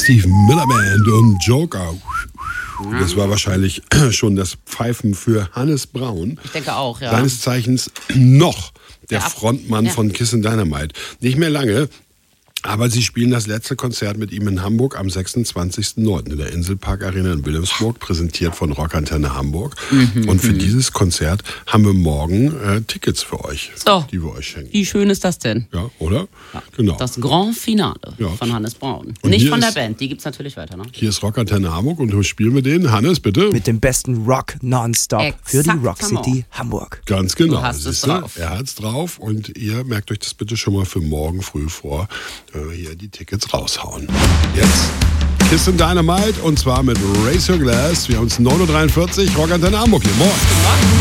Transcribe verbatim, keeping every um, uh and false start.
Steve Miller Band und Joker. Das war wahrscheinlich schon das Pfeifen für Hannes Brown. Ich denke auch, ja. Seines Zeichens noch der Ja, ab- Frontmann ja. von Kiss and Dynamite. Nicht mehr lange. Aber sie spielen das letzte Konzert mit ihm in Hamburg am sechsundzwanzigsten neunten in der Inselpark Arena in Wilhelmsburg, präsentiert von Rockantenne Hamburg. Mhm, und für dieses Konzert haben wir morgen äh, Tickets für euch, So. die wir euch schenken. Wie schön ist das denn? Ja, oder? Genau. Das Grand Finale Ja. von Hannes Brown. Und Nicht hier von der ist- Band, die gibt's natürlich weiter, ne? Hier ist Rockantenne Hamburg und wir spielen mit denen. Hannes, bitte. Mit dem besten Rock nonstop für die Exakt, Rock City Hamburg. Ganz genau. Du hast es siehste? drauf. Er hat's drauf und ihr merkt euch das bitte schon mal für morgen früh vor, wenn wir hier die Tickets raushauen. Jetzt Kiss and Dynamite und zwar mit Raise Your Glass. Wir haben es neun Uhr dreiundvierzig, Rockantenne Hamburg hier. Moin.